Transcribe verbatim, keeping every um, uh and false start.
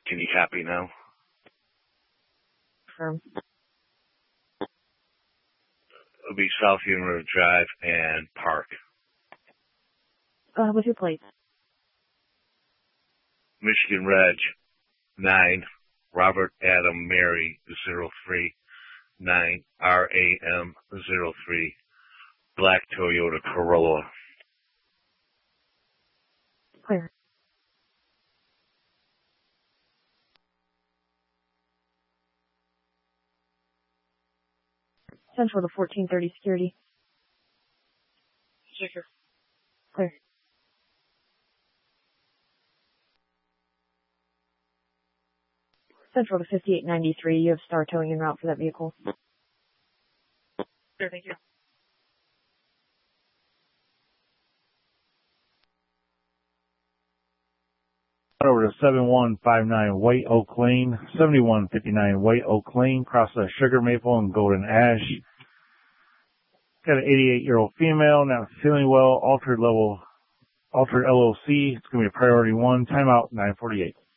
Can you copy now? Confirm. It'll be South Union River Drive and Park. Uh, what's your plate? Michigan Reg nine, Robert Adam Mary zero three nine R A M zero three, black Toyota Corolla. Clear. Central to fourteen thirty security. Checker. Clear. Central to fifty-eight ninety-three, you have Star towing en route for that vehicle. Sure, thank you. Over to seven one five nine White Oak Lane, seventy-one fifty-nine White Oak Lane, cross the Sugar Maple and Golden Ash. Got an eighty-eight-year-old female, not feeling well, altered level, altered L O C. It's going to be a priority one, timeout nine forty-eight.